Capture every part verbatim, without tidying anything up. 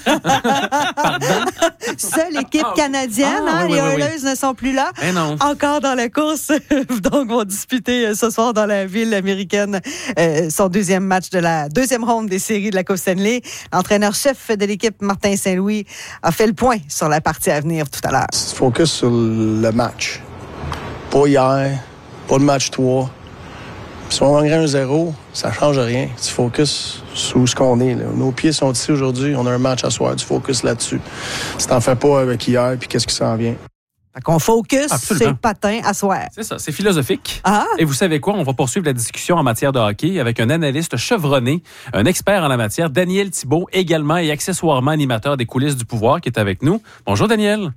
Pardon? Seule équipe canadienne, Ah, hein, oui, les oui, oui, Oilers oui. ne sont plus là. Eh non. Encore dans la course, donc vont disputer ce soir dans la ville américaine euh, son deuxième match de la deuxième ronde des séries de la Coupe Stanley. L'entraîneur-chef de l'équipe, Martin Saint-Louis, a fait le point sur la partie à venir tout à l'heure. Focus sur le match. Pas hier, pas le match trois. Si on gagnerait un zéro, ça change rien. Tu focus sur où ce qu'on est. Là. Nos pieds sont ici aujourd'hui, on a un match à soir, tu focus là-dessus. Si t'en fais pas avec hier, puis qu'est-ce qui s'en vient? Fait qu'on focus, Absolument. c'est le patin à soir. C'est ça, c'est philosophique. Ah. Et vous savez quoi? On va poursuivre la discussion en matière de hockey avec un analyste chevronné, un expert en la matière, Daniel Thibault, également et accessoirement animateur des coulisses du pouvoir, qui est avec nous. Bonjour, Daniel.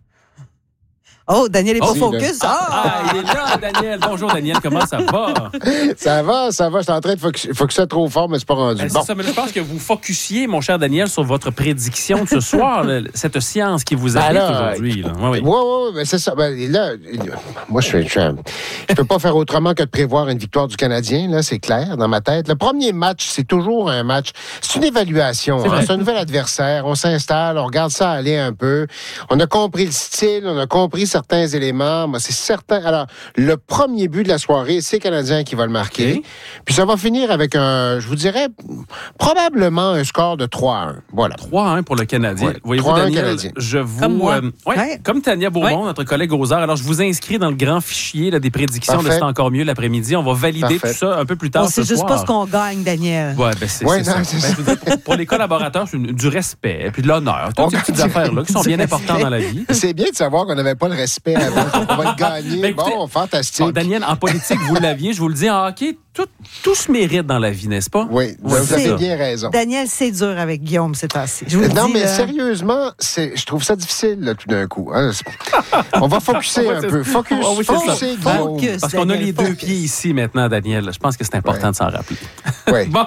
Oh, Daniel est Oh, pas si, focus. Ah, Ah! ah, il est là, Daniel. Bonjour, Daniel. Comment ça va? Ça va, ça va. Je suis en train de focus, focuser trop fort, mais c'est pas rendu. Ben, Bon. C'est ça, mais là, je pense que vous focussiez, mon cher Daniel, sur votre prédiction de ce soir, là, cette science qui vous Ben habite là, aujourd'hui. Là. Oui, oui. Oui, oui, mais c'est ça. Ben, là, moi, je ne je, je peux pas faire autrement que de prévoir une victoire du Canadien, là, c'est clair, dans ma tête. Le premier match, c'est toujours un match. C'est une évaluation. C'est Hein, vrai. c'est un nouvel adversaire. On s'installe, on regarde ça aller un peu. On a compris le style, on a compris certains éléments. Moi, c'est certain. Alors, le premier but de la soirée, c'est le Canadien qui va le marquer. OK. Puis ça va finir avec un, je vous dirais, probablement un score de trois à un. Voilà. trois à un pour le Canadien. Ouais, Voyez-vous, trois à un Daniel, Canadien. je vous... Comme moi. euh, ouais, Ouais. Comme Tania Bourbon, Ouais. notre collègue aux arts. Alors, je vous inscris dans le grand fichier là, des prédictions Parfait. de C'est encore mieux l'après-midi. On va valider Parfait. tout ça un peu plus tard On ce sait juste soir. pas ce qu'on gagne, Daniel. Ouais, ben c'est Ouais, c'est non, ça. c'est Ben, je veux dire, pour, pour les collaborateurs, c'est une- du respect et puis de l'honneur. Toutes On ces petites gagne affaires-là qui sont du bien respect. importantes dans la vie. C'est bien de savoir qu'on n'avait pas le respect avant. On va le gagner. Ben, écoutez, bon, fantastique. Bon, Daniel, en politique, vous l'aviez, je vous le dis, en hockey, tout, tout se mérite dans la vie, n'est-ce pas? Oui, Ouais, vous c'est avez ça. bien raison. Daniel, c'est dur avec Guillaume, c'est assez. Je vous le Non, dis, mais là. sérieusement, c'est, je trouve ça difficile, là, tout d'un coup. Hein. C'est- On va focuser Ouais, un c'est- peu. Focus, Oh, oui, c'est ça. focuser, Guillaume. Focus. Parce qu'on a Daniel, les deux focus. pieds ici maintenant, Daniel. Je pense que c'est important Ouais. de s'en rappeler. Ouais. Bon.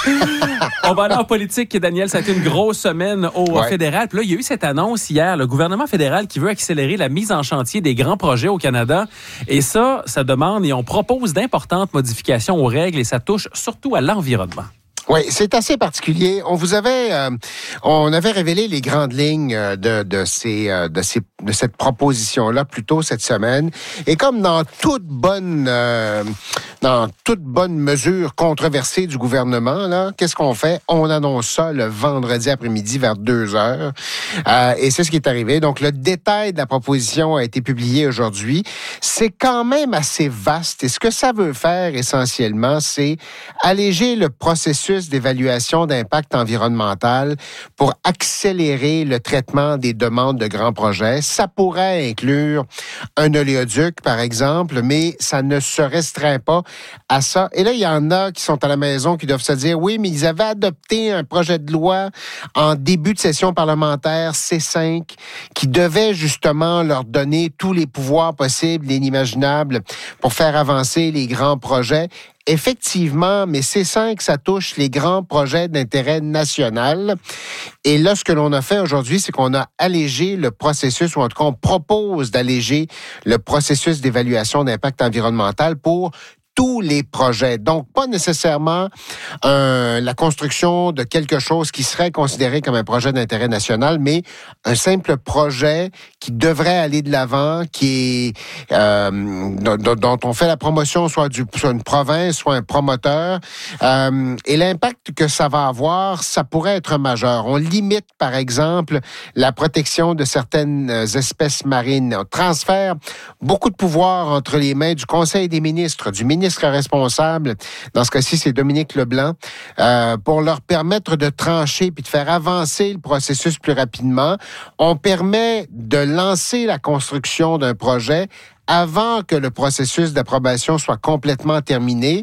On va aller en politique, Daniel. Ça a été une grosse semaine au Ouais. fédéral. Puis là, il y a eu cette annonce hier, le gouvernement fédéral qui veut accélérer la mise en chantier des grands projets au Canada. Et ça, ça demande et on propose d'importantes modifications aux règles et ça touche surtout à l'environnement. Oui, c'est assez particulier. On vous avait, euh, on avait révélé les grandes lignes euh, de, de ces, euh, de ces, de cette proposition-là plus tôt cette semaine. Et comme dans toute bonne, euh, dans toute bonne mesure controversée du gouvernement, là, qu'est-ce qu'on fait? On annonce ça le vendredi après-midi vers deux heures. Euh, et c'est ce qui est arrivé. Donc, le détail de la proposition a été publié aujourd'hui. C'est quand même assez vaste. Et ce que ça veut faire essentiellement, c'est alléger le processus d'évaluation d'impact environnemental pour accélérer le traitement des demandes de grands projets. Ça pourrait inclure un oléoduc, par exemple, mais ça ne se restreint pas à ça. Et là, il y en a qui sont à la maison qui doivent se dire, oui, mais ils avaient adopté un projet de loi en début de session parlementaire, C cinq, qui devait justement leur donner tous les pouvoirs possibles et inimaginables pour faire avancer les grands projets. Effectivement, mais C cinq, ça touche les grands projets d'intérêt national. Et là, ce que l'on a fait aujourd'hui, c'est qu'on a allégé le processus, ou en tout cas, on propose d'alléger le processus d'évaluation d'impact environnemental pour tous les projets. Donc, pas nécessairement euh, la construction de quelque chose qui serait considéré comme un projet d'intérêt national, mais un simple projet qui devrait aller de l'avant, qui est euh, dont, dont on fait la promotion, soit, du, soit une province, soit un promoteur. Euh, et l'impact que ça va avoir, ça pourrait être majeur. On limite, par exemple, la protection de certaines espèces marines. On transfère beaucoup de pouvoir entre les mains du Conseil des ministres, du ministre responsable, dans ce cas-ci, c'est Dominique Leblanc, euh, pour leur permettre de trancher puis de faire avancer le processus plus rapidement. On permet de lancer la construction d'un projet avant que le processus d'approbation soit complètement terminé.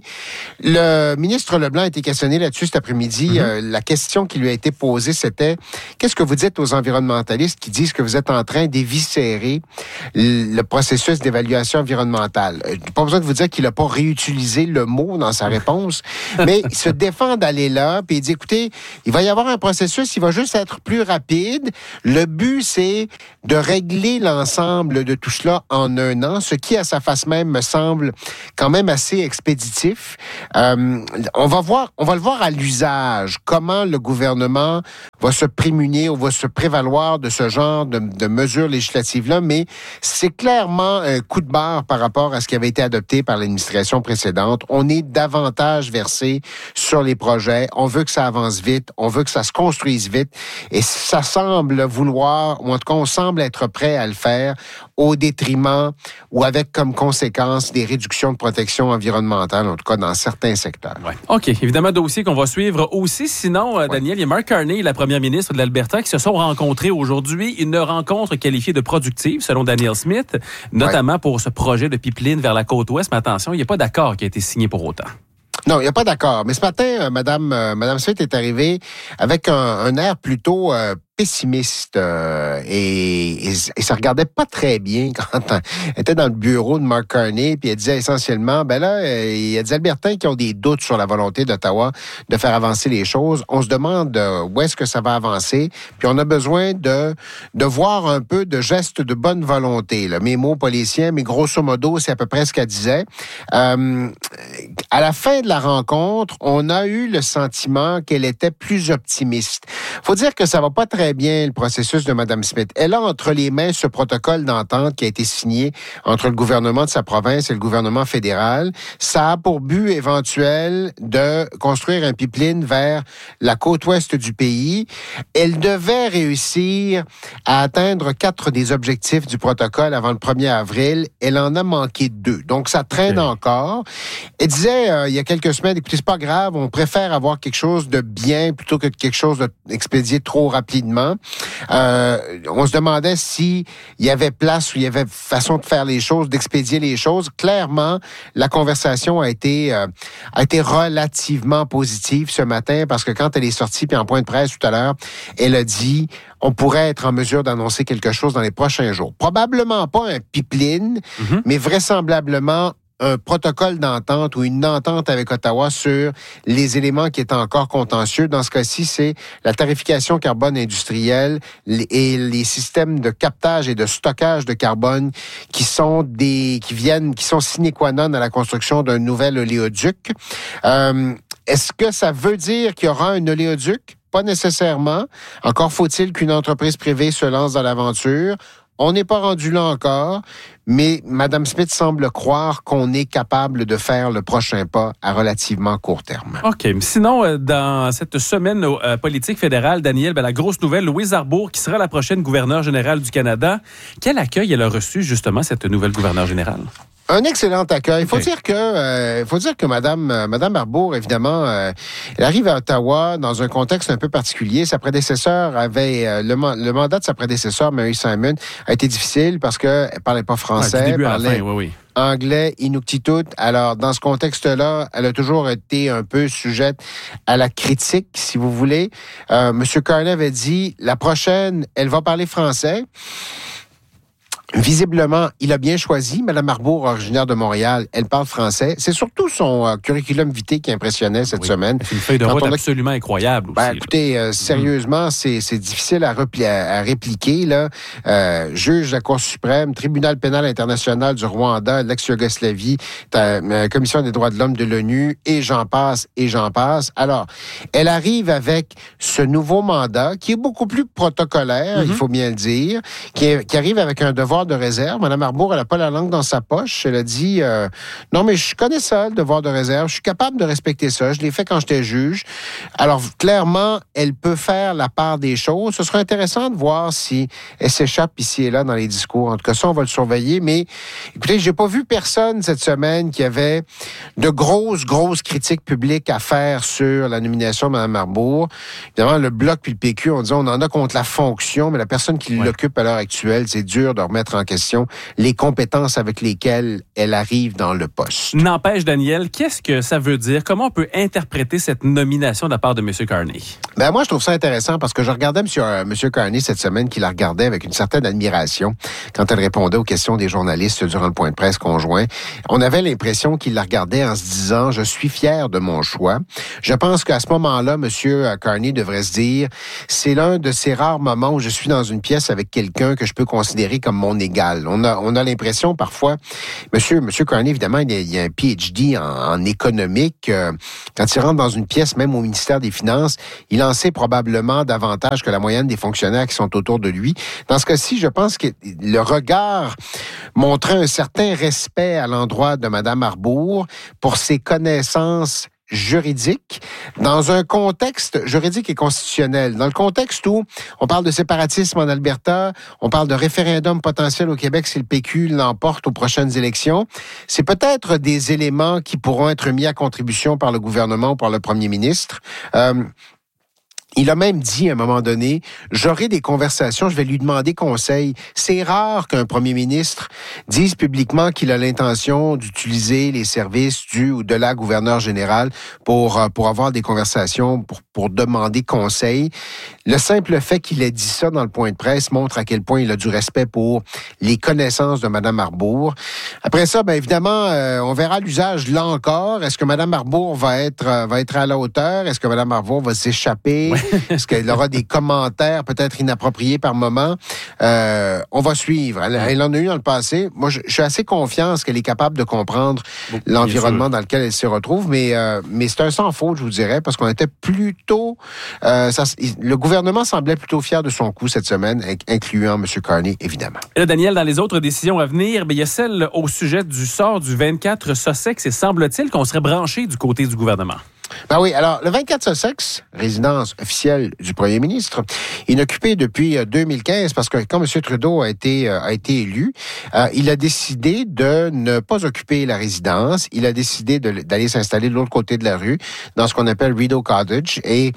Le ministre Leblanc a été questionné là-dessus cet après-midi. Mm-hmm. Euh, la question qui lui a été posée, c'était « Qu'est-ce que vous dites aux environnementalistes qui disent que vous êtes en train d'éviscérer le processus d'évaluation environnementale? » Pas besoin de vous dire qu'il n'a pas réutilisé le mot dans sa réponse, mais il se défend d'aller là, puis il dit « Écoutez, il va y avoir un processus, il va juste être plus rapide. Le but, c'est de régler l'ensemble de tout cela en un an. » Ce qui, à sa face même, me semble quand même assez expéditif. Euh, on va voir, on va le voir à l'usage, comment le gouvernement va se prémunir ou va se prévaloir de ce genre de, de mesures législatives-là, mais c'est clairement un coup de barre par rapport à ce qui avait été adopté par l'administration précédente. On est davantage versé sur les projets. On veut que ça avance vite. On veut que ça se construise vite. Et ça semble vouloir, ou en tout cas, on semble être prêt à le faire au détriment ou avec comme conséquence des réductions de protection environnementale, en tout cas dans certains secteurs. Ouais. OK. Évidemment, dossier qu'on va suivre aussi. Sinon, euh, Daniel, ouais. il y a Mark Carney et la première ministre de l'Alberta qui se sont rencontrés aujourd'hui. Une rencontre qualifiée de productive, selon Danielle Smith, notamment ouais. pour ce projet de pipeline vers la côte ouest. Mais attention, il n'y a pas d'accord qui a été signé pour autant. Non, il n'y a pas d'accord. Mais ce matin, euh, Madame, euh, Madame Smith est arrivée avec un, un air plutôt euh, pessimiste euh, et, et, et ça regardait pas très bien quand elle était dans le bureau de Mark Carney, puis elle disait essentiellement, ben là, il y a des Albertains qui ont des doutes sur la volonté d'Ottawa de faire avancer les choses. On se demande euh, où est-ce que ça va avancer, puis on a besoin de de voir un peu de gestes de bonne volonté. Là. Mes mots policiers, mais grosso modo, c'est à peu près ce qu'elle disait. Euh, à la fin de la rencontre, on a eu le sentiment qu'elle était plus optimiste. Faut dire que ça va pas très bien le processus de Mme Smith. Elle a entre les mains ce protocole d'entente qui a été signé entre le gouvernement de sa province et le gouvernement fédéral. Ça a pour but éventuel de construire un pipeline vers la côte ouest du pays. Elle devait réussir à atteindre quatre des objectifs du protocole avant le premier avril. Elle en a manqué deux. Donc, ça traîne okay. encore. Elle disait euh, il y a quelques semaines, écoutez, c'est pas grave, on préfère avoir quelque chose de bien plutôt que quelque chose d'expédié trop rapidement. Euh, on se demandait s'il y avait place ou il y avait façon de faire les choses, d'expédier les choses. Clairement, la conversation a été euh, a été relativement positive ce matin parce que quand elle est sortie, puis en point de presse tout à l'heure, elle a dit on pourrait être en mesure d'annoncer quelque chose dans les prochains jours. Probablement pas un pipeline, mm-hmm. mais vraisemblablement un protocole d'entente ou une entente avec Ottawa sur les éléments qui étaient encore contentieux. Dans ce cas-ci, c'est la tarification carbone industrielle et les systèmes de captage et de stockage de carbone qui sont des qui viennent qui sont sine qua non à la construction d'un nouvel oléoduc. Euh, est-ce que ça veut dire qu'il y aura un oléoduc? Pas nécessairement. Encore faut-il qu'une entreprise privée se lance dans l'aventure. On n'est pas rendu là encore, mais Mme Smith semble croire qu'on est capable de faire le prochain pas à relativement court terme. OK. Sinon, dans cette semaine euh, politique fédérale, Daniel, ben, la grosse nouvelle, Louise Arbour, qui sera la prochaine gouverneure générale du Canada. Quel accueil elle a reçu, justement, cette nouvelle gouverneure générale? Un excellent accueil. Il faut okay. dire que, euh, faut dire que Madame, euh, Madame Arbour, évidemment, euh, elle arrive à Ottawa dans un contexte un peu particulier. Sa prédécesseur avait euh, le, le mandat de sa prédécesseur, Mary Simon, a été difficile parce que elle parlait pas français, ouais, du début parlait à la fin, oui, oui. anglais, inuktitut. Alors, dans ce contexte-là, elle a toujours été un peu sujette à la critique, si vous voulez. Euh, Monsieur Carney avait dit, la prochaine, elle va parler français. Visiblement, il a bien choisi. Mme Arbour, originaire de Montréal, elle parle français. C'est surtout son euh, curriculum vitae qui impressionnait cette oui. semaine. C'est une feuille de route a... absolument incroyable aussi. Ben, écoutez, euh, sérieusement, mm. c'est, c'est difficile à, repli- à, à répliquer. Là. Euh, juge de la Cour suprême, tribunal pénal international du Rwanda, l'ex-Yougoslavie, euh, commission des droits de l'homme de l'ONU, et j'en passe, et j'en passe. Alors, elle arrive avec ce nouveau mandat qui est beaucoup plus protocolaire, mm-hmm. il faut bien le dire, qui, est, qui arrive avec un devoir de réserve. Mme Arbour, elle n'a pas la langue dans sa poche. Elle a dit, euh, non, mais je connais ça, le devoir de réserve. Je suis capable de respecter ça. Je l'ai fait quand j'étais juge. Alors, clairement, elle peut faire la part des choses. Ce sera intéressant de voir si elle s'échappe ici et là dans les discours. En tout cas, ça, on va le surveiller. Mais, écoutez, j'ai pas vu personne cette semaine qui avait de grosses, grosses critiques publiques à faire sur la nomination de Mme Arbour. Évidemment, le Bloc puis le P Q, on dit, on en a contre la fonction, mais la personne qui ouais. l'occupe à l'heure actuelle, c'est dur de remettre en question les compétences avec lesquelles elle arrive dans le poste. N'empêche, Daniel, qu'est-ce que ça veut dire? Comment on peut interpréter cette nomination de la part de M. Carney? Ben moi, je trouve ça intéressant parce que je regardais M. Euh, M. Carney cette semaine qui la regardait avec une certaine admiration quand elle répondait aux questions des journalistes durant le point de presse conjoint. On avait l'impression qu'il la regardait en se disant « Je suis fier de mon choix ». Je pense qu'à ce moment-là, M. Carney devrait se dire « C'est l'un de ces rares moments où je suis dans une pièce avec quelqu'un que je peux considérer comme mon son égal. On a, on a l'impression parfois, Monsieur, Monsieur Carney, évidemment, il a, il a un P H D en, en économique. Euh, quand il rentre dans une pièce, même au ministère des Finances, il en sait probablement davantage que la moyenne des fonctionnaires qui sont autour de lui. Dans ce cas-ci, je pense que le regard montrait un certain respect à l'endroit de Mme Arbour pour ses connaissances juridique, dans un contexte juridique et constitutionnel. Dans le contexte où on parle de séparatisme en Alberta, on parle de référendum potentiel au Québec si le P Q l'emporte aux prochaines élections, c'est peut-être des éléments qui pourront être mis à contribution par le gouvernement ou par le premier ministre. Euh, Il a même dit à un moment donné, j'aurai des conversations, je vais lui demander conseil. C'est rare qu'un premier ministre dise publiquement qu'il a l'intention d'utiliser les services du ou de la gouverneure générale pour, pour avoir des conversations, pour, pour demander conseil. Le simple fait qu'il ait dit ça dans le point de presse montre à quel point il a du respect pour les connaissances de Mme Arbour. Après ça, bien évidemment, euh, on verra l'usage là encore. Est-ce que Mme Arbour va être, euh, va être à la hauteur? Est-ce que Mme Arbour va s'échapper? Ouais. Est-ce qu'elle aura des commentaires peut-être inappropriés par moment? Euh, on va suivre. Elle, elle en a eu dans le passé. Moi, je, je suis assez confiant qu'elle est capable de comprendre bon, l'environnement dans lequel elle se retrouve, mais, euh, mais c'est un sans faute, je vous dirais, parce qu'on était plutôt... Euh, ça, le gouvernement semblait plutôt fier de son coup cette semaine, incluant M. Carney, évidemment. Et là, Daniel, dans les autres décisions à venir, bien, il y a celle au sujet du sort du vingt-quatre Sussex, et semble-t-il qu'on serait branché du côté du gouvernement. Ben oui, alors, le vingt-quatre Sussex, résidence officielle du premier ministre, inoccupée depuis deux mille quinze parce que quand M. Trudeau a été, a été élu, euh, il a décidé de ne pas occuper la résidence. Il a décidé de, d'aller s'installer de l'autre côté de la rue, dans ce qu'on appelle Rideau Cottage. Et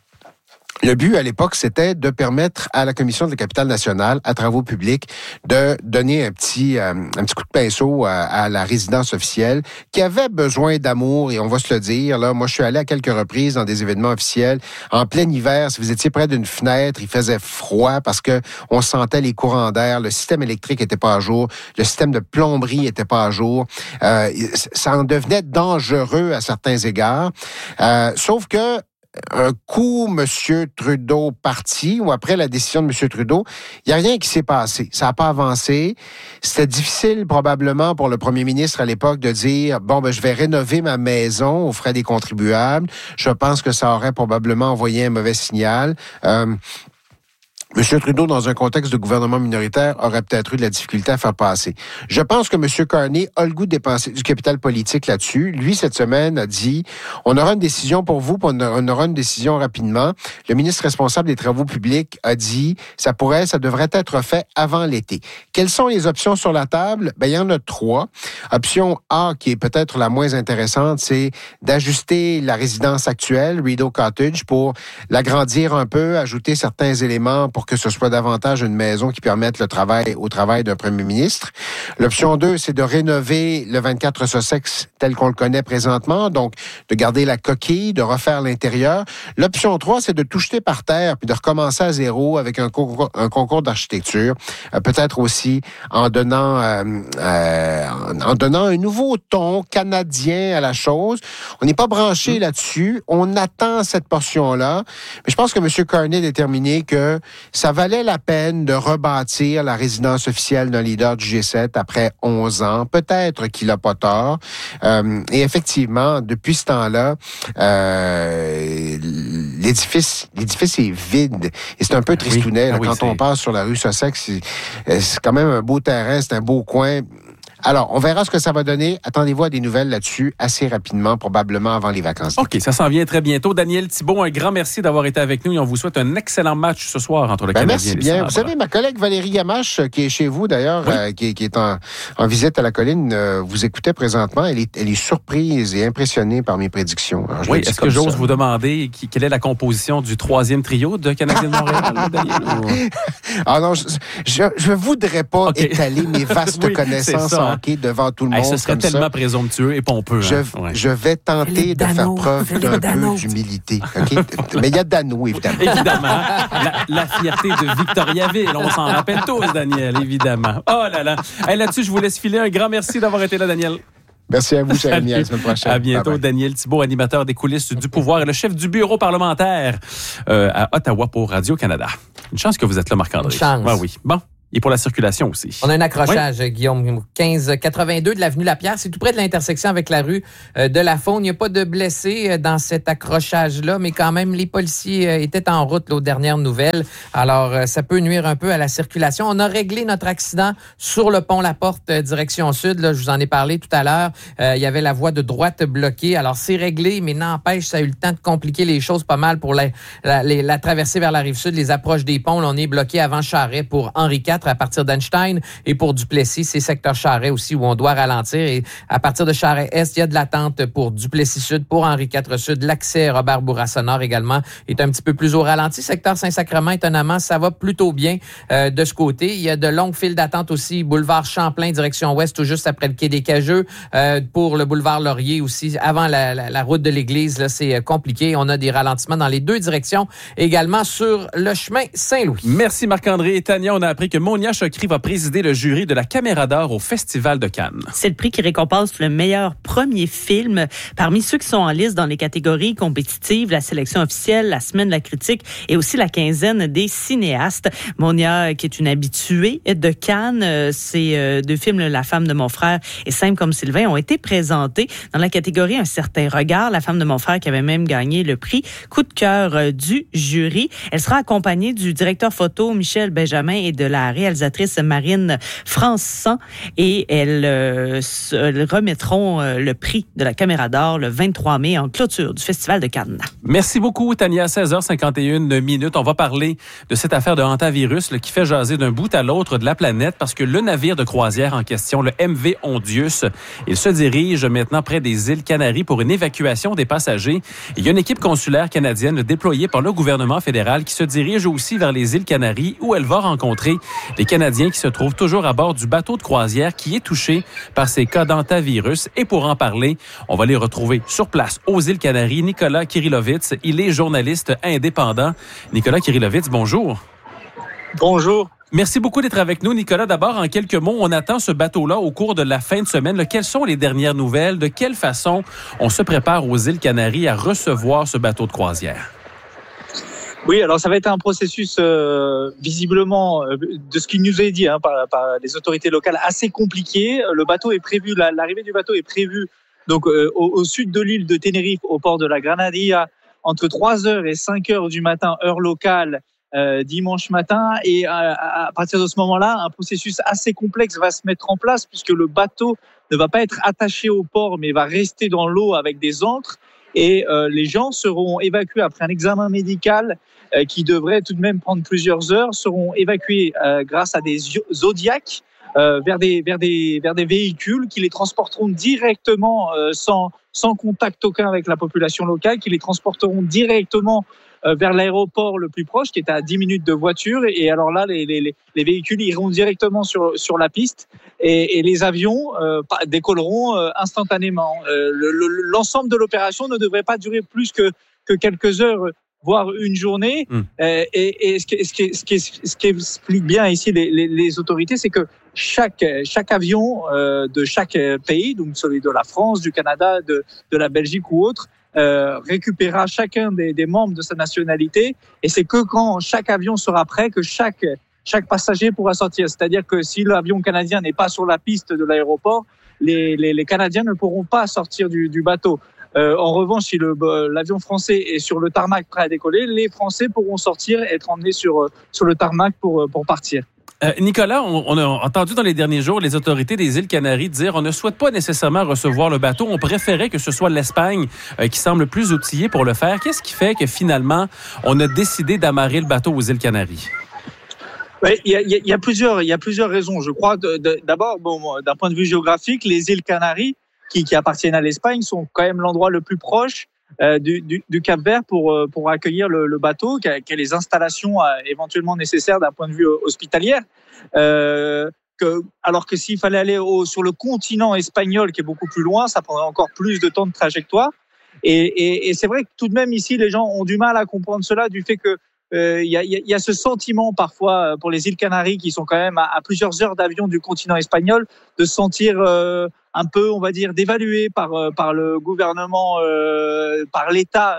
le but, à l'époque, c'était de permettre à la Commission de la capitale nationale, à travaux publics, de donner un petit, euh, un petit coup de pinceau à, à la résidence officielle qui avait besoin d'amour, et on va se le dire. Là, moi, je suis allé à quelques reprises dans des événements officiels. En plein hiver, si vous étiez près d'une fenêtre, il faisait froid parce que on sentait les courants d'air, le système électrique était pas à jour, le système de plomberie était pas à jour. Euh, ça en devenait dangereux à certains égards. Euh, sauf que un coup, M. Trudeau parti, ou après la décision de M. Trudeau, il n'y a rien qui s'est passé. Ça n'a pas avancé. C'était difficile, probablement, pour le premier ministre à l'époque de dire, bon, ben, je vais rénover ma maison aux frais des contribuables. Je pense que ça aurait probablement envoyé un mauvais signal. Euh, M. Trudeau, dans un contexte de gouvernement minoritaire, aurait peut-être eu de la difficulté à faire passer. Je pense que M. Carney a le goût de dépenser du capital politique là-dessus. Lui, cette semaine, a dit, on aura une décision pour vous, puis on aura une décision rapidement. Le ministre responsable des Travaux publics a dit, ça pourrait, ça devrait être fait avant l'été. Quelles sont les options sur la table? Ben, il y en a trois. Option A, qui est peut-être la moins intéressante, c'est d'ajuster la résidence actuelle, Rideau Cottage, pour l'agrandir un peu, ajouter certains éléments pour que ce soit davantage une maison qui permette le travail au travail d'un premier ministre. L'option deux, c'est de rénover le vingt-quatre Sussex tel qu'on le connaît présentement, donc de garder la coquille, de refaire l'intérieur. L'option trois, c'est de tout jeter par terre puis de recommencer à zéro avec un concours, un concours d'architecture, euh, peut-être aussi en donnant euh, euh, en donnant un nouveau ton canadien à la chose. On n'est pas branché mmh. là-dessus. On attend cette portion-là. Mais je pense que M. Carney a déterminé que ça valait la peine de rebâtir la résidence officielle d'un leader du G sept après onze ans. Peut-être qu'il n'a pas tort. Euh, et effectivement, depuis ce temps-là, euh, l'édifice, l'édifice est vide. Et c'est un peu tristounet. Oui. Là, ah oui, quand on passe sur la rue Sussex, c'est, c'est quand même un beau terrain, c'est un beau coin. Alors, on verra ce que ça va donner. Attendez-vous à des nouvelles là-dessus assez rapidement, probablement avant les vacances. OK, ça s'en vient très bientôt. Daniel Thibault, un grand merci d'avoir été avec nous et on vous souhaite un excellent match ce soir entre le ben Canadien merci et les bien. Sabres. Vous savez, ma collègue Valérie Gamache, qui est chez vous d'ailleurs, oui. euh, qui, qui est en, en visite à la colline, euh, vous écoutez présentement. Elle est, elle est surprise et impressionnée par mes prédictions. Alors, oui, est-ce que j'ose ça. vous demander qui, quelle est la composition du troisième trio de Canadien de Montréal, Daniel? Ou... Ah non, je ne voudrais pas okay. étaler mes vastes oui, connaissances en hockey devant tout le monde. Hey, ce serait comme tellement ça. présomptueux et pompeux. Je, hein? ouais. je vais tenter de faire preuve d'un peu d'humilité. Okay? Mais il y a Dano, évidemment. Évidemment. La, la fierté de Victoriaville. On s'en rappelle tous, Daniel, évidemment. Oh là là. Hey, là-dessus, je vous laisse filer. Un grand merci d'avoir été là, Daniel. Merci à vous, cher ami. À la semaine prochaine. À bientôt. Bye bye. Daniel Thibault, animateur des coulisses du pouvoir et le chef du bureau parlementaire euh, à Ottawa pour Radio-Canada. Une chance que vous êtes là, Marc-André. Une chance. Ah oui. Bon. Et pour la circulation aussi. On a un accrochage, oui. Guillaume, quinze quatre-vingt-deux de l'avenue Lapierre. C'est tout près de l'intersection avec la rue de la Faune. Il n'y a pas de blessés dans cet accrochage-là, mais quand même, les policiers étaient en route là, aux dernières nouvelles. Alors, ça peut nuire un peu à la circulation. On a réglé notre accident sur le pont La Porte, direction sud. Là, je vous en ai parlé tout à l'heure. Euh, il y avait la voie de droite bloquée. Alors, c'est réglé, mais n'empêche, ça a eu le temps de compliquer les choses pas mal pour la, la, la, la traversée vers la Rive-Sud, les approches des ponts. Là, on est bloqué avant Charest pour Henri quatre à partir d'Einstein et pour Duplessis, c'est secteur Charest aussi où on doit ralentir. Et à partir de Charest-Est, il y a de l'attente pour Duplessis-Sud, pour Henri quatre Sud. L'accès Robert Bourassa-Nord également est un petit peu plus au ralenti. Secteur Saint-Sacrement, étonnamment, ça va plutôt bien euh, de ce côté. Il y a de longues files d'attente aussi. Boulevard Champlain, direction ouest, tout juste après le quai des Cageux. Euh, pour le boulevard Laurier aussi, avant la, la, la route de l'église, là, c'est compliqué. On a des ralentissements dans les deux directions. Également sur le chemin Saint-Louis. Merci Marc-André. Et Tania, on a appris que Monia Chokri va présider le jury de la Caméra d'Or au Festival de Cannes. C'est le prix qui récompense le meilleur premier film parmi ceux qui sont en liste dans les catégories compétitives, la sélection officielle, la semaine de la critique et aussi la quinzaine des cinéastes. Monia, qui est une habituée de Cannes, ces deux films, La femme de mon frère et Simple comme Sylvain, ont été présentés dans la catégorie Un certain regard. La femme de mon frère qui avait même gagné le prix coup de cœur du jury. Elle sera accompagnée du directeur photo Michel Benjamin et de la réalisatrice Marine Françan et elles, euh, elles remettront euh, le prix de la Caméra d'Or le vingt-trois mai en clôture du Festival de Cannes. Merci beaucoup, Tania. À seize heures cinquante et une minutes, on va parler de cette affaire de hantavirus là, qui fait jaser d'un bout à l'autre de la planète parce que le navire de croisière en question, le M V Ondius, il se dirige maintenant près des îles Canaries pour une évacuation des passagers. Il y a une équipe consulaire canadienne déployée par le gouvernement fédéral qui se dirige aussi vers les îles Canaries où elle va rencontrer les Canadiens qui se trouvent toujours à bord du bateau de croisière qui est touché par ces cas d'hantavirus. Et pour en parler, on va les retrouver sur place aux îles Canaries. Nicolas Kirilovitz, il est journaliste indépendant. Nicolas Kirilovitz, bonjour. Bonjour. Merci beaucoup d'être avec nous, Nicolas. D'abord, en quelques mots, on attend ce bateau-là au cours de la fin de semaine. Quelles sont les dernières nouvelles? De quelle façon on se prépare aux îles Canaries à recevoir ce bateau de croisière? Oui, alors ça va être un processus euh, visiblement, euh, de ce qu'il nous est dit hein, par, par les autorités locales, assez compliqué. Le bateau est prévu, la, l'arrivée du bateau est prévue donc euh, au, au sud de l'île de Tenerife, au port de la Granadilla, entre trois heures et cinq heures du matin, heure locale, euh, dimanche matin. Et à, à partir de ce moment-là, un processus assez complexe va se mettre en place puisque le bateau ne va pas être attaché au port, mais va rester dans l'eau avec des ancres. Et euh, les gens seront évacués après un examen médical euh, qui devrait tout de même prendre plusieurs heures, seront évacués euh, grâce à des Zodiacs euh, vers, des, vers, des, vers des véhicules qui les transporteront directement euh, sans, sans contact aucun avec la population locale, qui les transporteront directement euh, vers l'aéroport le plus proche, qui est à dix minutes de voiture. Et alors là, les, les, les véhicules iront directement sur, sur la piste et, et les avions euh, décolleront euh, instantanément. Euh, le, le, l'ensemble de l'opération ne devrait pas durer plus que, que quelques heures, voire une journée. Mmh. Euh, et, et ce, qui, ce, qui, ce, qui, ce qui explique bien ici les, les, les autorités, c'est que chaque, chaque avion euh, de chaque pays, donc celui de la France, du Canada, de, de la Belgique ou autre, euh, récupérera chacun des, des membres de sa nationalité. Et c'est que quand chaque avion sera prêt que chaque, chaque passager pourra sortir. C'est-à-dire que si l'avion canadien n'est pas sur la piste de l'aéroport, les, les, les Canadiens ne pourront pas sortir du, du bateau. Euh, en revanche, si le, l'avion français est sur le tarmac prêt à décoller, les Français pourront sortir et être emmenés sur, sur le tarmac pour, pour partir. Euh, Nicolas, on, on a entendu dans les derniers jours les autorités des îles Canaries dire on ne souhaite pas nécessairement recevoir le bateau. On préférait que ce soit l'Espagne euh, qui semble plus outillée pour le faire. Qu'est-ce qui fait que finalement, on a décidé d'amarrer le bateau aux îles Canaries? Oui, il y a, il y a plusieurs, il y a plusieurs raisons. Je crois de, de, d'abord, bon, d'un point de vue géographique, les îles Canaries, qui, qui appartiennent à l'Espagne, sont quand même l'endroit le plus proche euh, du, du, du Cap-Vert pour, pour accueillir le, le bateau, qui a, qui a les installations euh, éventuellement nécessaires d'un point de vue hospitalier. Euh, que, alors que s'il fallait aller au, sur le continent espagnol, qui est beaucoup plus loin, ça prendrait encore plus de temps de trajectoire. Et, et, et c'est vrai que tout de même ici, les gens ont du mal à comprendre cela, du fait que euh, y a, y a ce sentiment parfois pour les îles Canaries, qui sont quand même à, à plusieurs heures d'avion du continent espagnol, de se sentir euh, un peu, on va dire, dévalué par par le gouvernement, euh, par l'État euh,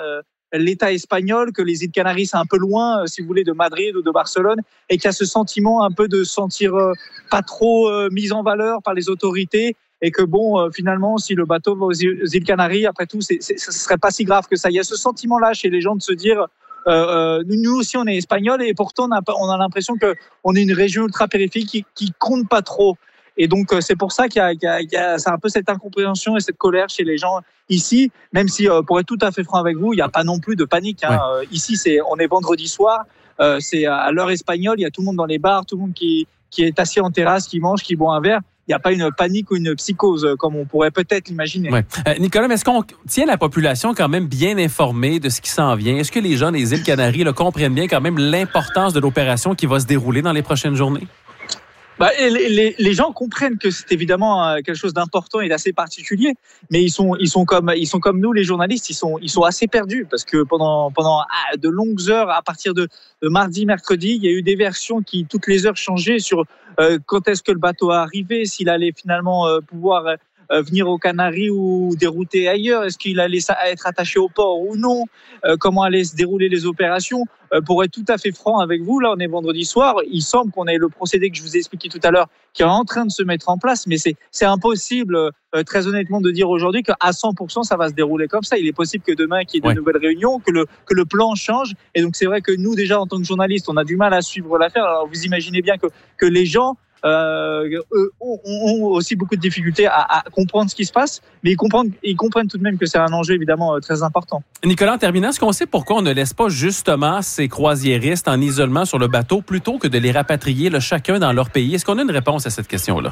l'État espagnol, que les îles Canaries, c'est un peu loin, si vous voulez, de Madrid ou de Barcelone, et qu'il y a ce sentiment un peu de se sentir pas trop mis en valeur par les autorités, et que bon, finalement, si le bateau va aux îles Canaries, après tout, c'est, c'est, ce serait pas si grave que ça. Il y a ce sentiment-là chez les gens de se dire, euh, nous aussi, on est espagnols, et pourtant, on a, on a l'impression que on est une région ultra-périphérique qui, qui compte pas trop. Et donc, c'est pour ça qu'il y a, qu'il y a, qu'il y a c'est un peu cette incompréhension et cette colère chez les gens ici, même si, euh, pour être tout à fait franc avec vous, il n'y a pas non plus de panique. Hein. Ouais. Euh, ici, c'est, on est vendredi soir, euh, c'est à l'heure espagnole, il y a tout le monde dans les bars, tout le monde qui, qui est assis en terrasse, qui mange, qui boit un verre. Il n'y a pas une panique ou une psychose, comme on pourrait peut-être l'imaginer. Ouais. Euh, Nicolas, mais est-ce qu'on tient la population quand même bien informée de ce qui s'en vient? Est-ce que les gens des îles Canaries là, comprennent bien quand même l'importance de l'opération qui va se dérouler dans les prochaines journées? Bah, les, les, les gens comprennent que c'est évidemment quelque chose d'important et d'assez particulier, mais ils sont, ils sont comme, ils sont comme nous, les journalistes, ils sont, ils sont assez perdus parce que pendant, pendant de longues heures, à partir de, de mardi, mercredi, il y a eu des versions qui toutes les heures changeaient sur euh, quand est-ce que le bateau a arrivé, s'il allait finalement euh, pouvoir euh, venir aux Canaries ou dérouter ailleurs, est-ce qu'il allait être attaché au port ou non, euh, comment allaient se dérouler les opérations. Euh, pour être tout à fait franc avec vous, là on est vendredi soir, il semble qu'on ait le procédé que je vous ai expliqué tout à l'heure qui est en train de se mettre en place, mais c'est, c'est impossible euh, très honnêtement de dire aujourd'hui qu'à cent pour cent ça va se dérouler comme ça. Il est possible que demain qu'il y ait de ouais. nouvelles réunions, que le, que le plan change, et donc c'est vrai que nous déjà en tant que journalistes on a du mal à suivre l'affaire. Alors vous imaginez bien que, que les gens Euh, eux ont, ont aussi beaucoup de difficultés à, à comprendre ce qui se passe, mais ils comprennent, ils comprennent tout de même que c'est un enjeu évidemment très important. Nicolas, en terminant, est-ce qu'on sait pourquoi on ne laisse pas justement ces croisiéristes en isolement sur le bateau plutôt que de les rapatrier là, chacun dans leur pays? Est-ce qu'on a une réponse à cette question-là?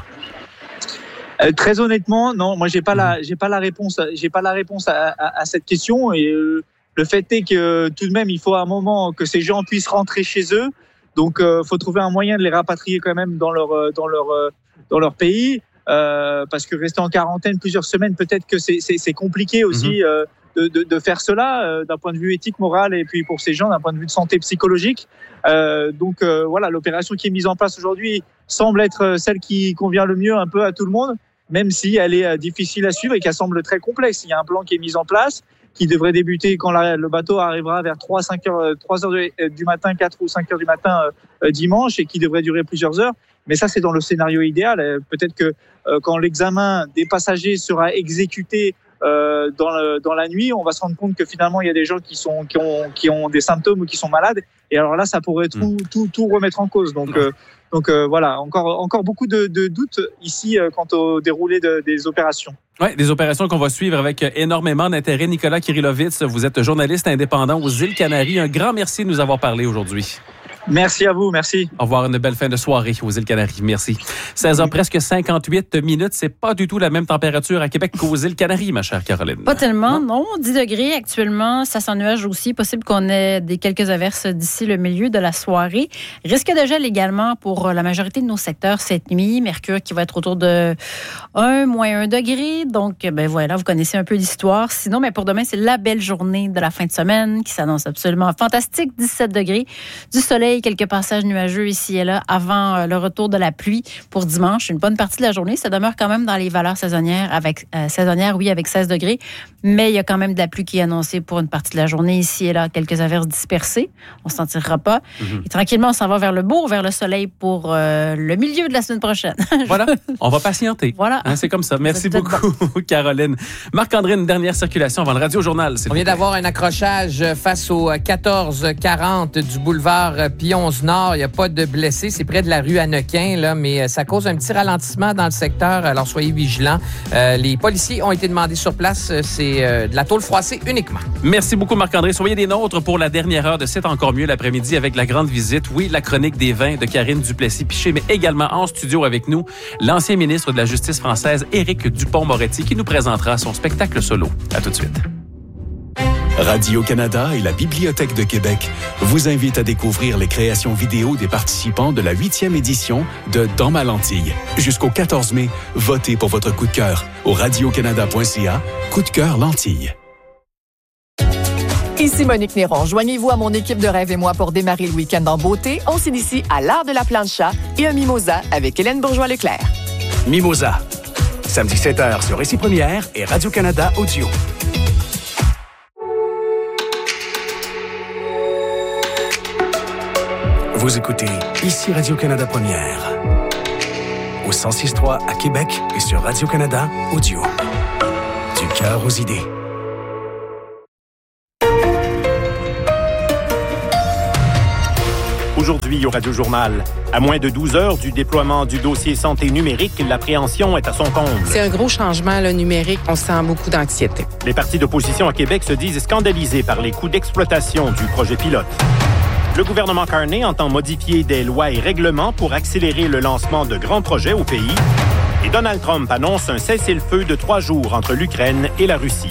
Euh, très honnêtement, non. Moi, j'ai pas mmh. la, j'ai pas la réponse. J'ai pas la réponse à, à, à cette question. Et euh, le fait est que tout de même, il faut à un moment que ces gens puissent rentrer chez eux. Donc, il euh, faut trouver un moyen de les rapatrier quand même dans leur dans leur dans leur pays, euh, parce que rester en quarantaine plusieurs semaines, peut-être que c'est c'est, c'est compliqué aussi mmh. euh, de, de de faire cela euh, d'un point de vue éthique, moral, et puis pour ces gens d'un point de vue de santé psychologique. Euh, donc euh, voilà, l'opération qui est mise en place aujourd'hui semble être celle qui convient le mieux un peu à tout le monde, même si elle est difficile à suivre et qu'elle semble très complexe. Il y a un plan qui est mis en place, qui devrait débuter quand la, le bateau arrivera vers trois, cinq heures, trois heures du matin, quatre ou cinq heures du matin euh, dimanche, et qui devrait durer plusieurs heures. Mais ça, c'est dans le scénario idéal. Peut-être que euh, quand l'examen des passagers sera exécuté euh, dans, le, dans la nuit, on va se rendre compte que finalement, il y a des gens qui, sont, qui, ont, qui ont des symptômes ou qui sont malades. Et alors là, ça pourrait tout, mmh. tout, tout remettre en cause. Donc, euh, donc euh, voilà, encore, encore beaucoup de, de doutes ici euh, quant au déroulé de, des opérations. Oui, des opérations qu'on va suivre avec énormément d'intérêt. Nicolas Kyrilovitz, vous êtes journaliste indépendant aux îles Canaries. Un grand merci de nous avoir parlé aujourd'hui. Merci à vous, merci. Au revoir, une belle fin de soirée aux îles Canaries. Merci. seize heures presque cinquante-huit minutes. C'est pas du tout la même température à Québec qu'aux îles Canaries, ma chère Caroline. Pas tellement, non. non. dix degrés actuellement, ça s'ennuage aussi. Possible qu'on ait des quelques averses d'ici le milieu de la soirée. Risque de gel également pour la majorité de nos secteurs cette nuit. Mercure qui va être autour de un, moins un degré. Donc, ben voilà, vous connaissez un peu l'histoire. Sinon, ben pour demain, c'est la belle journée de la fin de semaine qui s'annonce absolument fantastique. dix-sept degrés, du soleil, quelques passages nuageux ici et là avant le retour de la pluie pour dimanche. Une bonne partie de la journée, ça demeure quand même dans les valeurs saisonnières, avec euh, saisonnières, oui, avec seize degrés, mais il y a quand même de la pluie qui est annoncée pour une partie de la journée ici et là, quelques averses dispersées. On ne s'en tirera pas. Mm-hmm. Et tranquillement, on s'en va vers le beau, vers le soleil pour euh, le milieu de la semaine prochaine. Voilà, on va patienter. Voilà. Hein, c'est comme ça. Merci beaucoup, bon. Caroline. Marc-André, une dernière circulation avant le Radio-Journal. On vient d'avoir un accrochage face au quatorze quarante du boulevard Pionze-Nord. Il n'y a pas de blessés. C'est près de la rue Hannequin, là, mais ça cause un petit ralentissement dans le secteur. Alors, soyez vigilants. Euh, les policiers ont été demandés sur place. C'est euh, de la tôle froissée uniquement. Merci beaucoup, Marc-André. Soyez des nôtres pour la dernière heure de C'est encore mieux l'après-midi avec la grande visite. Oui, la chronique des vins de Karine Duplessis-Piché, mais également en studio avec nous, l'ancien ministre de la Justice française, Éric Dupond-Moretti, qui nous présentera son spectacle solo. À tout de suite. Radio-Canada et la Bibliothèque de Québec vous invitent à découvrir les créations vidéo des participants de la huitième édition de Dans ma lentille. Jusqu'au quatorze mai, votez pour votre coup de cœur au radiocanada point c a. Coup de cœur lentille. Ici Monique Néron. Joignez-vous à mon équipe de Rêve et moi pour démarrer le week-end en beauté. On s'initie à l'art de la plancha et un mimosa avec Hélène Bourgeois-Leclerc. Mimosa. Samedi sept heures sur Récit Première et Radio-Canada Audio. Vous écoutez ici Radio-Canada Première. Au cent six point trois à Québec et sur Radio-Canada Audio. Du cœur aux idées. Aujourd'hui au Radio-Journal, à moins de douze heures du déploiement du dossier santé numérique, l'appréhension est à son comble. C'est un gros changement, le numérique. On sent beaucoup d'anxiété. Les partis d'opposition à Québec se disent scandalisés par les coûts d'exploitation du projet pilote. Le gouvernement Carney entend modifier des lois et règlements pour accélérer le lancement de grands projets au pays. Et Donald Trump annonce un cessez-le-feu de trois jours entre l'Ukraine et la Russie.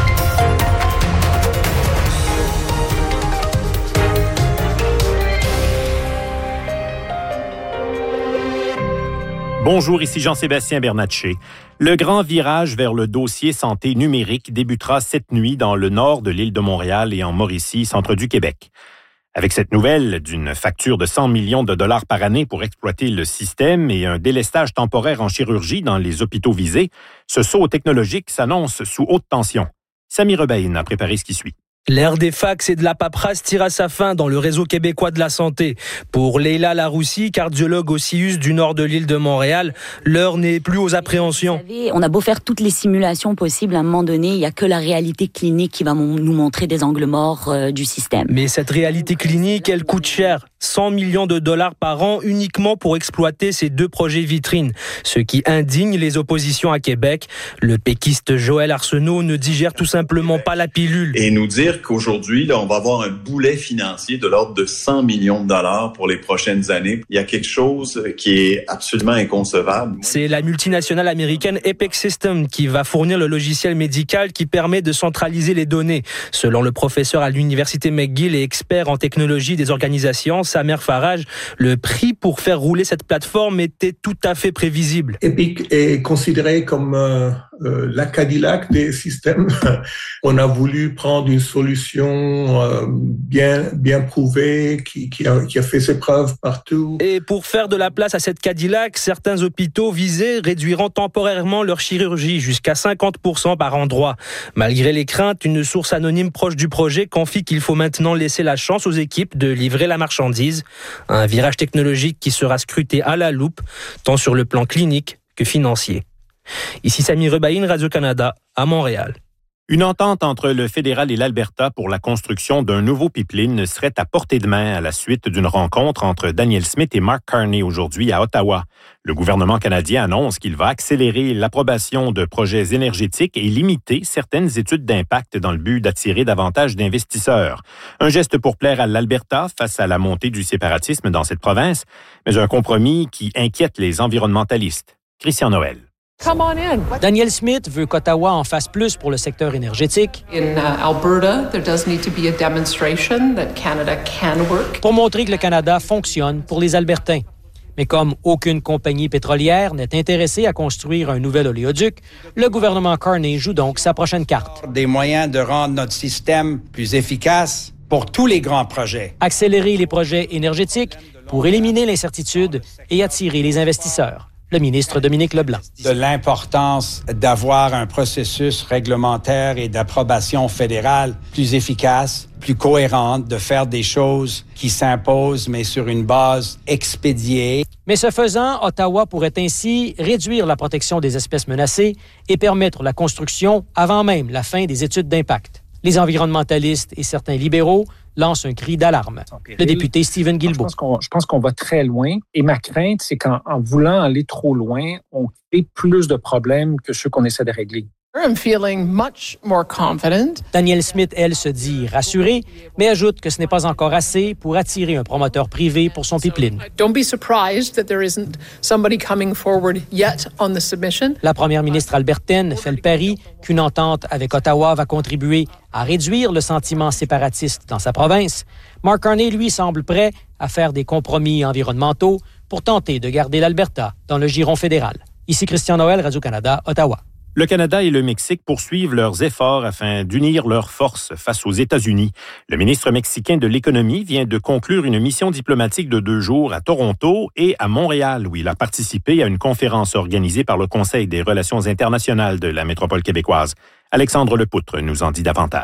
Bonjour, ici Jean-Sébastien Bernatchez. Le grand virage vers le dossier santé numérique débutera cette nuit dans le nord de l'île de Montréal et en Mauricie, centre du Québec. Avec cette nouvelle d'une facture de cent millions de dollars par année pour exploiter le système et un délestage temporaire en chirurgie dans les hôpitaux visés, ce saut technologique s'annonce sous haute tension. Sami Rebaïn a préparé ce qui suit. L'ère des fax et de la paperasse tire à sa fin dans le réseau québécois de la santé. Pour Leila Laroussi, cardiologue au C I U S du nord de l'île de Montréal, l'heure n'est plus aux appréhensions. Vous savez, on a beau faire toutes les simulations possibles, à un moment donné, il n'y a que la réalité clinique qui va nous montrer des angles morts euh, du système. Mais cette réalité clinique, elle coûte cher. cent millions de dollars par an uniquement pour exploiter ces deux projets vitrines. Ce qui indigne les oppositions à Québec. Le péquiste Joël Arsenault ne digère tout simplement pas la pilule. Et nous dire qu'aujourd'hui, là, on va avoir un boulet financier de l'ordre de cent millions de dollars pour les prochaines années. Il y a quelque chose qui est absolument inconcevable. C'est la multinationale américaine Epic Systems qui va fournir le logiciel médical qui permet de centraliser les données. Selon le professeur à l'université McGill et expert en technologie des organisations, Samer Farage, le prix pour faire rouler cette plateforme était tout à fait prévisible. Epic est considéré comme euh, euh, la Cadillac des systèmes. On a voulu prendre une solution euh, bien bien prouvée qui, qui, a, qui a fait ses preuves partout. Et pour faire de la place à cette Cadillac, certains hôpitaux visés réduiront temporairement leur chirurgie jusqu'à cinquante pour cent par endroit. Malgré les craintes, une source anonyme proche du projet confie qu'il faut maintenant laisser la chance aux équipes de livrer la marchandise. Un virage technologique qui sera scruté à la loupe, tant sur le plan clinique que financier. Ici Sami Rebaïn, Radio-Canada, à Montréal. Une entente entre le fédéral et l'Alberta pour la construction d'un nouveau pipeline serait à portée de main à la suite d'une rencontre entre Danielle Smith et Mark Carney aujourd'hui à Ottawa. Le gouvernement canadien annonce qu'il va accélérer l'approbation de projets énergétiques et limiter certaines études d'impact dans le but d'attirer davantage d'investisseurs. Un geste pour plaire à l'Alberta face à la montée du séparatisme dans cette province, mais un compromis qui inquiète les environnementalistes. Christian Noël. Come on in. Danielle Smith veut qu'Ottawa en fasse plus pour le secteur énergétique. In uh, Alberta, there does need to be a demonstration that Canada can work. Pour montrer que le Canada fonctionne pour les Albertains. Mais comme aucune compagnie pétrolière n'est intéressée à construire un nouvel oléoduc, le gouvernement Carney joue donc sa prochaine carte. Des moyens de rendre notre système plus efficace pour tous les grands projets. Accélérer les projets énergétiques pour éliminer l'incertitude et attirer les investisseurs. Le ministre Dominique Leblanc. De l'importance d'avoir un processus réglementaire et d'approbation fédérale plus efficace, plus cohérente, de faire des choses qui s'imposent, mais sur une base expédiée. Mais ce faisant, Ottawa pourrait ainsi réduire la protection des espèces menacées et permettre la construction avant même la fin des études d'impact. Les environnementalistes et certains libéraux lancent un cri d'alarme. Le député Stephen Guilbeault. Je pense qu'on, je pense qu'on va très loin. Et ma crainte, c'est qu'en en voulant aller trop loin, on crée plus de problèmes que ceux qu'on essaie de régler. I'm feeling much more confident. Danielle Smith, elle, se dit rassurée, mais ajoute que ce n'est pas encore assez pour attirer un promoteur privé pour son pipeline. Don't be surprised that there isn't somebody coming forward yet on the submission. La première ministre albertaine fait le pari qu'une entente avec Ottawa va contribuer à réduire le sentiment séparatiste dans sa province. Mark Carney, lui, semble prêt à faire des compromis environnementaux pour tenter de garder l'Alberta dans le giron fédéral. Ici Christian Noël, Radio-Canada, Ottawa. Le Canada et le Mexique poursuivent leurs efforts afin d'unir leurs forces face aux États-Unis. Le ministre mexicain de l'Économie vient de conclure une mission diplomatique de deux jours à Toronto et à Montréal, où il a participé à une conférence organisée par le Conseil des relations internationales de la métropole québécoise. Alexandre Lepoutre nous en dit davantage.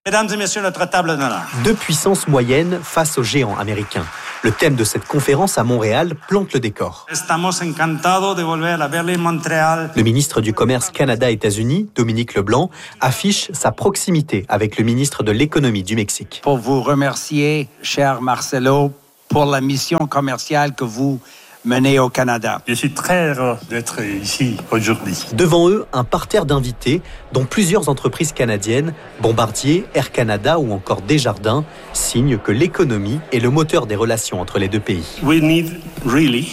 Mesdames et messieurs, notre table d'honneur. Deux puissances moyennes face aux géants américains. Le thème de cette conférence à Montréal plante le décor. Estamos encantados de volver a verle en Montréal. Le ministre du Commerce Canada-États-Unis, Dominique Leblanc, affiche sa proximité avec le ministre de l'Économie du Mexique. Pour vous remercier, cher Marcelo, pour la mission commerciale que vous menée au Canada. Je suis très heureux d'être ici aujourd'hui. Devant eux, un parterre d'invités, dont plusieurs entreprises canadiennes, Bombardier, Air Canada ou encore Desjardins, signent que l'économie est le moteur des relations entre les deux pays. We need really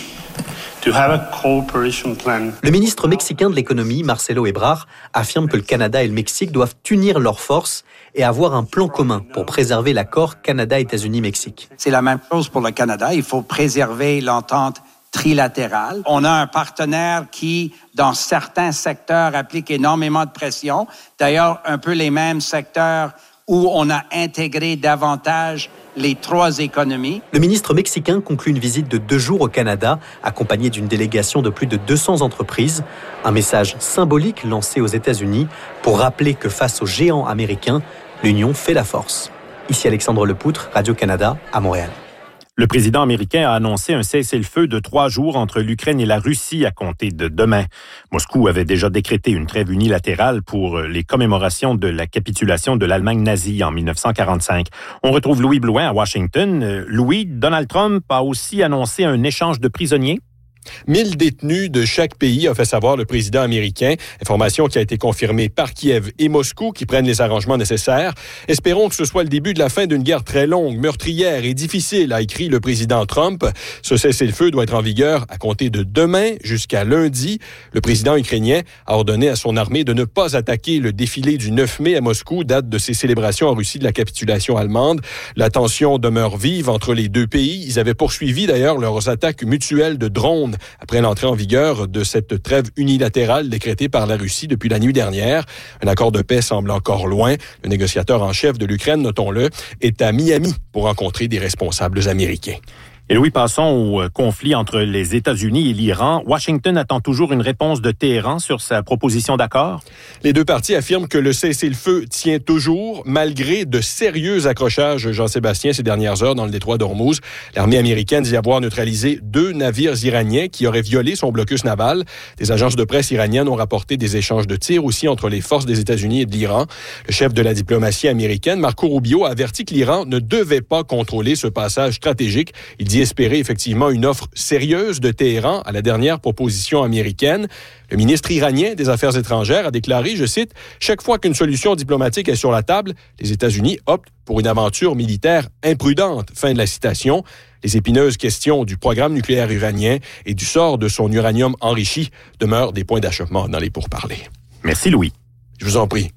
to have a cooperation plan. Le ministre mexicain de l'économie, Marcelo Ebrard, affirme que le Canada et le Mexique doivent unir leurs forces et avoir un plan commun pour préserver l'accord Canada-États-Unis-Mexique. C'est la même chose pour le Canada. Il faut préserver l'entente trilatérale. On a un partenaire qui, dans certains secteurs, applique énormément de pression. D'ailleurs, un peu les mêmes secteurs où on a intégré davantage les trois économies. Le ministre mexicain conclut une visite de deux jours au Canada, accompagné d'une délégation de plus de deux cents entreprises. Un message symbolique lancé aux États-Unis pour rappeler que face aux géants américains, l'union fait la force. Ici Alexandre Lepoutre, Radio-Canada, à Montréal. Le président américain a annoncé un cessez-le-feu de trois jours entre l'Ukraine et la Russie à compter de demain. Moscou avait déjà décrété une trêve unilatérale pour les commémorations de la capitulation de l'Allemagne nazie en dix-neuf cent quarante-cinq. On retrouve Louis Blouin à Washington. Louis, Donald Trump a aussi annoncé un échange de prisonniers. mille détenus de chaque pays, a fait savoir le président américain. Information qui a été confirmée par Kiev et Moscou qui prennent les arrangements nécessaires. Espérons que ce soit le début de la fin d'une guerre très longue, meurtrière et difficile, a écrit le président Trump. Ce cessez-le-feu doit être en vigueur à compter de demain jusqu'à lundi. Le président ukrainien a ordonné à son armée de ne pas attaquer le défilé du neuf mai à Moscou, date de ces célébrations en Russie de la capitulation allemande. La tension demeure vive entre les deux pays. Ils avaient poursuivi d'ailleurs leurs attaques mutuelles de drones après l'entrée en vigueur de cette trêve unilatérale décrétée par la Russie depuis la nuit dernière. Un accord de paix semble encore loin. Le négociateur en chef de l'Ukraine, notons-le, est à Miami pour rencontrer des responsables américains. Et Louis, passons au conflit entre les États-Unis et l'Iran. Washington attend toujours une réponse de Téhéran sur sa proposition d'accord. Les deux parties affirment que le cessez-le-feu tient toujours, malgré de sérieux accrochages, Jean-Sébastien, ces dernières heures dans le détroit d'Ormuz. L'armée américaine dit avoir neutralisé deux navires iraniens qui auraient violé son blocus naval. Des agences de presse iraniennes ont rapporté des échanges de tirs aussi entre les forces des États-Unis et de l'Iran. Le chef de la diplomatie américaine, Marco Rubio, a averti que l'Iran ne devait pas contrôler ce passage stratégique. Il dit espérer effectivement une offre sérieuse de Téhéran à la dernière proposition américaine. Le ministre iranien des Affaires étrangères a déclaré, je cite, « Chaque fois qu'une solution diplomatique est sur la table, les États-Unis optent pour une aventure militaire imprudente. » Fin de la citation. Les épineuses questions du programme nucléaire iranien et du sort de son uranium enrichi demeurent des points d'achoppement dans les pourparlers. Merci Louis. Je vous en prie.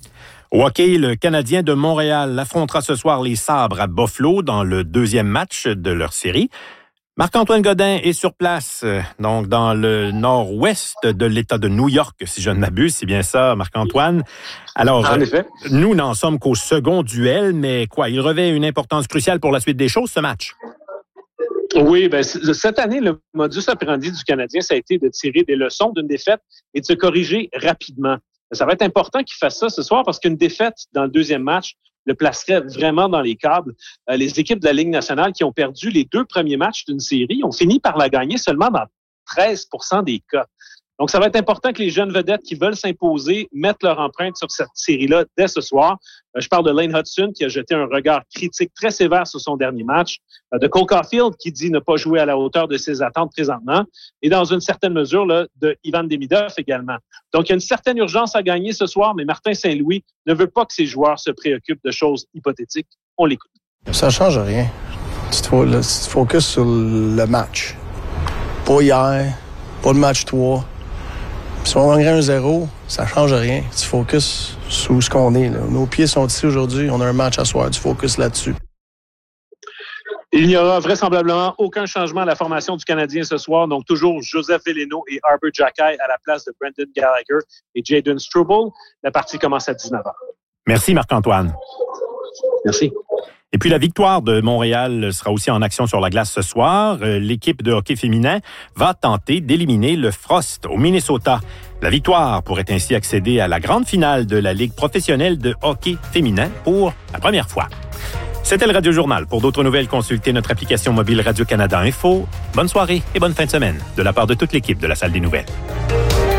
Au hockey, le Canadien de Montréal affrontera ce soir les Sabres à Buffalo dans le deuxième match de leur série. Marc-Antoine Godin est sur place, donc dans le nord-ouest de l'État de New York, si je ne m'abuse. C'est bien ça, Marc-Antoine. Alors, en effet. Nous n'en sommes qu'au second duel, mais quoi, il revêt une importance cruciale pour la suite des choses, ce match? Oui, ben, cette année, le modus operandi du Canadien, ça a été de tirer des leçons d'une défaite et de se corriger rapidement. Ça va être important qu'il fasse ça ce soir parce qu'une défaite dans le deuxième match le placerait vraiment dans les câbles. Euh, les équipes de la Ligue nationale qui ont perdu les deux premiers matchs d'une série ont fini par la gagner seulement dans treize pour cent des cas. Donc, ça va être important que les jeunes vedettes qui veulent s'imposer mettent leur empreinte sur cette série-là dès ce soir. Euh, je parle de Lane Hudson qui a jeté un regard critique très sévère sur son dernier match, euh, de Cole Caulfield qui dit ne pas jouer à la hauteur de ses attentes présentement, et dans une certaine mesure là, de Ivan Demidov également. Donc, il y a une certaine urgence à gagner ce soir, mais Martin Saint-Louis ne veut pas que ses joueurs se préoccupent de choses hypothétiques. On l'écoute. Ça ne change rien. Tu te, tu te focuses sur le match. Pas hier, pas le match trois. Si on gagnerait un zéro, ça ne change rien. Tu focuses sur ce qu'on est. Là. Nos pieds sont ici aujourd'hui. On a un match à soir. Tu focuses là-dessus. Il n'y aura vraisemblablement aucun changement à la formation du Canadien ce soir. Donc, toujours Joseph Veleno et Arber Xhekaj à la place de Brendan Gallagher et Jayden Struble. La partie commence à dix-neuf heures. Merci, Marc-Antoine. Merci. Et puis la victoire de Montréal sera aussi en action sur la glace ce soir. L'équipe de hockey féminin va tenter d'éliminer le Frost au Minnesota. La victoire pourrait ainsi accéder à la grande finale de la Ligue professionnelle de hockey féminin pour la première fois. C'était le Radio Journal. Pour d'autres nouvelles, consultez notre application mobile Radio-Canada Info. Bonne soirée et bonne fin de semaine de la part de toute l'équipe de la Salle des Nouvelles.